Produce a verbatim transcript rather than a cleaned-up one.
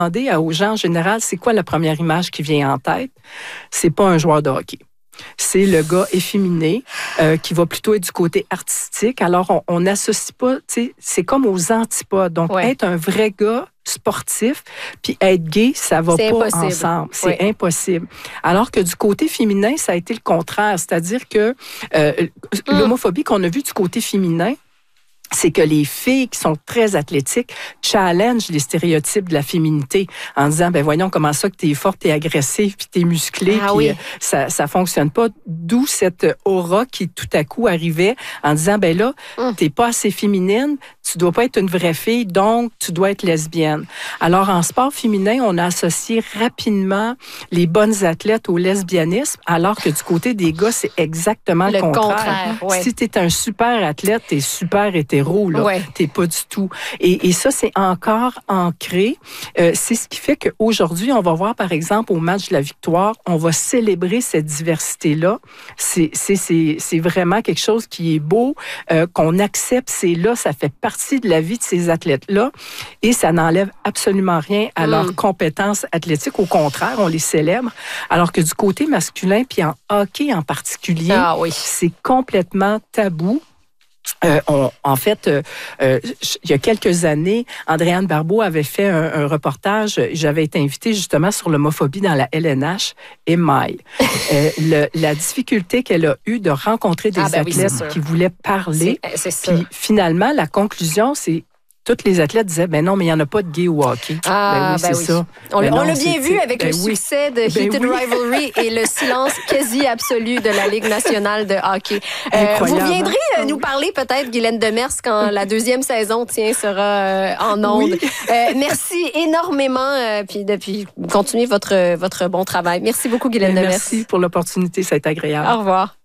Demandez aux gens en général, c'est quoi la première image qui vient en tête? C'est pas un joueur de hockey. C'est le gars efféminé euh, qui va plutôt être du côté artistique. Alors, on n'associe pas, tu sais, c'est comme aux antipodes. Donc, ouais. être un vrai gars sportif puis être gay, ça va c'est pas impossible. ensemble. C'est ouais. impossible. Alors que du côté féminin, ça a été le contraire. C'est-à-dire que euh, mm. l'homophobie qu'on a vue du côté féminin, c'est que les filles qui sont très athlétiques challengent les stéréotypes de la féminité en disant, ben voyons comment ça que t'es forte, t'es agressive, puis t'es musclée, ah, puis oui. euh, ça ça fonctionne pas. D'où cette aura qui tout à coup arrivait en disant, ben là, mm. t'es pas assez féminine, tu dois pas être une vraie fille, donc tu dois être lesbienne. Alors en sport féminin, on a associé rapidement les bonnes athlètes au lesbianisme, alors que du côté des gars, c'est exactement le, le contraire. contraire ouais. Si t'es un super athlète, t'es super hétéro. Là. Ouais. T'es pas du tout. Et, et ça, c'est encore ancré. Euh, c'est ce qui fait qu'aujourd'hui, on va voir, par exemple, au match de la victoire, on va célébrer cette diversité-là. C'est, c'est, c'est, c'est vraiment quelque chose qui est beau, euh, qu'on accepte. C'est là, ça fait partie de la vie de ces athlètes-là. Et ça n'enlève absolument rien à mm. leurs compétences athlétiques. Au contraire, on les célèbre. Alors que du côté masculin, puis en hockey en particulier, ah, oui. c'est complètement tabou. Euh, on, en fait, euh, euh, il y a quelques années, Andréane Barbeau avait fait un, un reportage. J'avais été invitée justement sur l'homophobie dans la L N H et Maille. euh, le, la difficulté qu'elle a eue de rencontrer des ah, ben athlètes oui, qui voulaient parler. C'est, c'est Puis finalement, la conclusion, c'est tous les athlètes disaient, ben non, mais il n'y en a pas de gay au hockey. Ah, ben oui, ben c'est oui. ça. On, ben on non, l'a bien vu avec ben le oui. succès de ben Heated oui. Rivalry et le silence quasi absolu de la Ligue nationale de hockey. Euh, vous viendrez euh, nous parler peut-être, Guylaine Demers, quand la deuxième saison tiens, sera euh, en ondes. Oui. Euh, merci énormément, euh, puis depuis continuez votre, votre bon travail. Merci beaucoup, Guylaine Demers. Merci pour l'opportunité, ça a été agréable. Au revoir.